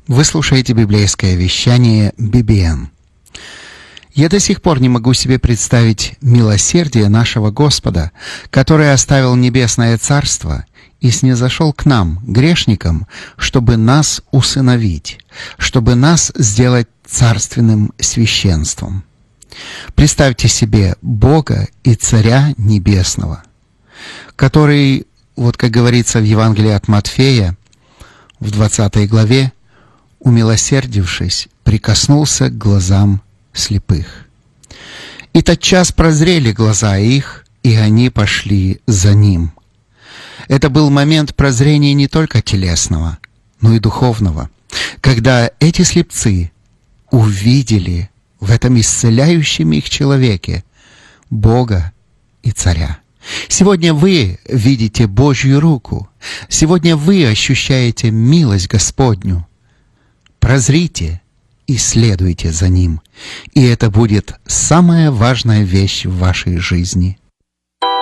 Вы слушаете библейское вещание BBN. Я до сих пор не могу себе представить милосердие нашего Господа, который оставил небесное царство и снизошел к нам, грешникам, чтобы нас усыновить, чтобы нас сделать царственным священством. Представьте себе Бога и Царя Небесного, который, как говорится в Евангелии от Матфея, в 20 главе, умилосердившись, прикоснулся к глазам слепых. И тотчас прозрели глаза их, и они пошли за ним. Это был момент прозрения не только телесного, но и духовного, когда эти слепцы увидели в этом исцеляющем их человеке Бога и Царя. Сегодня вы видите Божью руку. Сегодня вы ощущаете милость Господню. Прозрите и следуйте за Ним. И это будет самая важная вещь в вашей жизни.